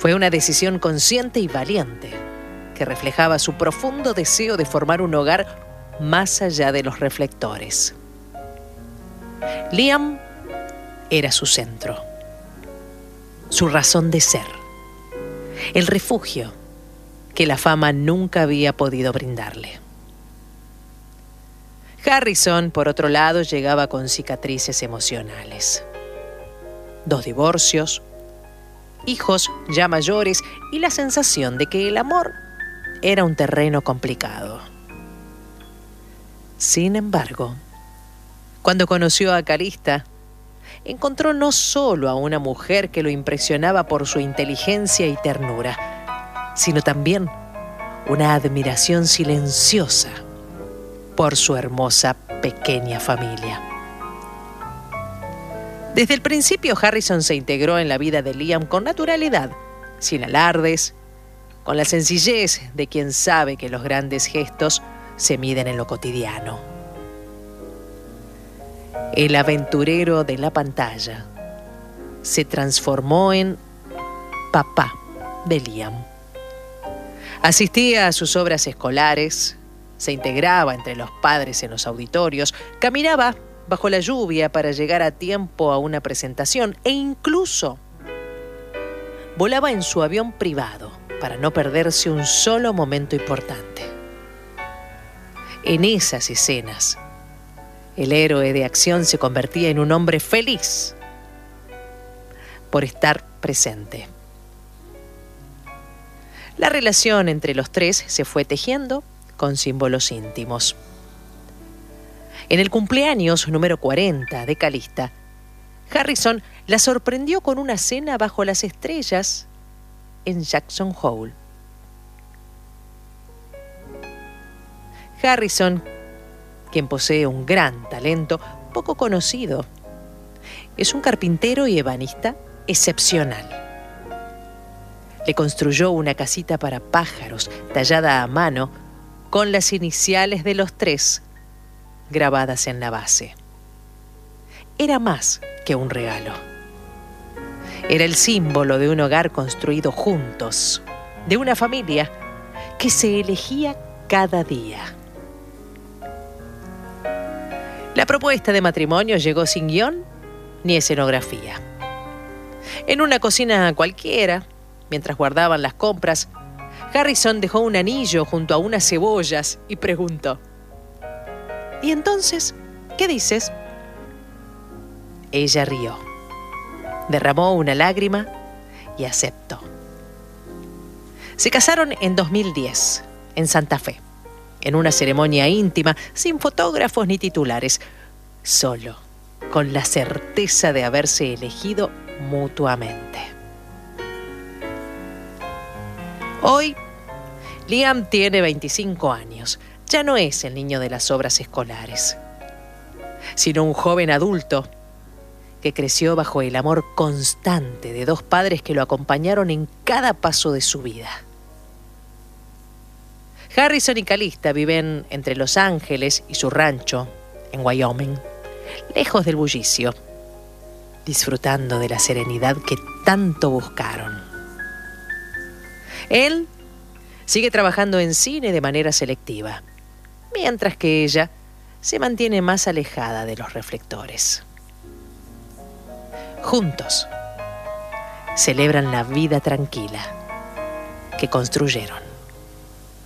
Fue una decisión consciente y valiente, que reflejaba su profundo deseo de formar un hogar más allá de los reflectores. Liam era su centro, su razón de ser, el refugio que la fama nunca había podido brindarle. Harrison, por otro lado, llegaba con cicatrices emocionales. 2 divorcios, hijos ya mayores y la sensación de que el amor era un terreno complicado. Sin embargo, cuando conoció a Calista, encontró no solo a una mujer que lo impresionaba por su inteligencia y ternura, sino también una admiración silenciosa por su hermosa pequeña familia. Desde el principio, Harrison se integró en la vida de Liam con naturalidad, sin alardes, con la sencillez de quien sabe que los grandes gestos se miden en lo cotidiano. El aventurero de la pantalla se transformó en papá de Liam. Asistía a sus obras escolares, se integraba entre los padres en los auditorios, caminaba bajo la lluvia para llegar a tiempo a una presentación e incluso volaba en su avión privado para no perderse un solo momento importante. En esas escenas, el héroe de acción se convertía en un hombre feliz por estar presente. La relación entre los tres se fue tejiendo con símbolos íntimos. En el cumpleaños número 40 de Calista, Harrison la sorprendió con una cena bajo las estrellas en Jackson Hole. Harrison, quien posee un gran talento poco conocido, es un carpintero y ebanista excepcional. Le construyó una casita para pájaros tallada a mano con las iniciales de los 3 grabadas en la base. Era más que un regalo. Era el símbolo de un hogar construido juntos, de una familia que se elegía cada día. La propuesta de matrimonio llegó sin guión ni escenografía. En una cocina cualquiera, mientras guardaban las compras, Harrison dejó un anillo junto a unas cebollas y preguntó: ¿y entonces qué dices? Ella rió, derramó una lágrima y aceptó. Se casaron en 2010, en Santa Fe, en una ceremonia íntima, sin fotógrafos ni titulares, solo con la certeza de haberse elegido mutuamente. Hoy, Liam tiene 25 años. Ya no es el niño de las obras escolares, sino un joven adulto que creció bajo el amor constante de 2 padres que lo acompañaron en cada paso de su vida. Harrison y Calista viven entre Los Ángeles y su rancho, en Wyoming, lejos del bullicio, disfrutando de la serenidad que tanto buscaron. Él sigue trabajando en cine de manera selectiva, mientras que ella se mantiene más alejada de los reflectores. Juntos celebran la vida tranquila que construyeron.